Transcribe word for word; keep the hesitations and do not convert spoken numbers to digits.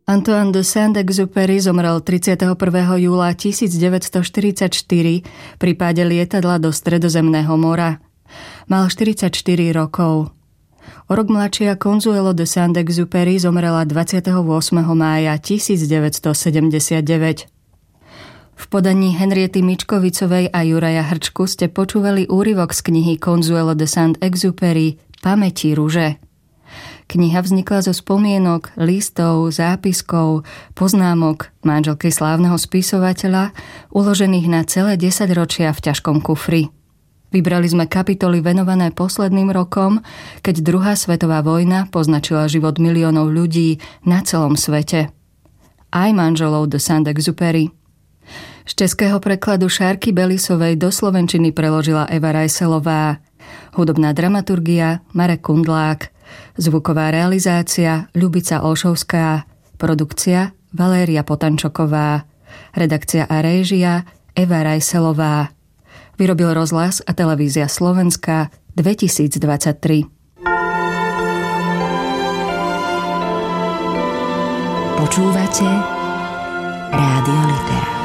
Antoine de Saint-Exupéry zomrel tridsiateho prvého júla tisícdeväťstoštyridsaťštyri pri páde lietadla do Stredozemného mora. Mal štyridsaťštyri rokov. O rok mladšia Consuelo de Saint-Exupéry zomrela dvadsiateho ôsmeho mája tisícdeväťstosedemdesiatdeväť. V podaní Henriety Mičkovicovej a Juraja Hrčku ste počúvali úryvok z knihy Consuelo de Saint-Exupéry Pamäti ruže. Kniha vznikla zo spomienok, listov, zápiskov, poznámok manželky slávneho spisovateľa, uložených na celé desaťročia v ťažkom kufri. Vybrali sme kapitoly venované posledným rokom, keď druhá svetová vojna poznačila život miliónov ľudí na celom svete. Aj manželov de Saint-Exupéry. Z českého prekladu Šárky Belisovej do slovenčiny preložila Eva Rajselová. Hudobná dramaturgia Marek Kundlák. Zvuková realizácia Ľubica Olšovská. Produkcia Valéria Potančoková. Redakcia a réžia Eva Rajselová. Vyrobil rozhlas a televízia Slovenska dvetisícdvadsaťtri. Počúvate Rádio Litera.